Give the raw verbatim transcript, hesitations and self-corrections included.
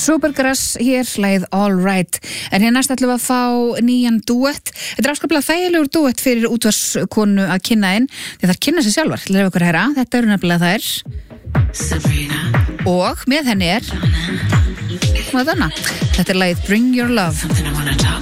Supergrass hér, lagið All Right. En hér næst ætlum við að fá nýjan duett. Þetta er afskaplega þægilegur duett fyrir útvarskonu að kynna inn, því þær kynna sig sjálfar. Til að ykkur heyra, þetta eru nefnilega þær. Sabrina. Og með henni er Madonna. Þetta er lagið Bring Your Love.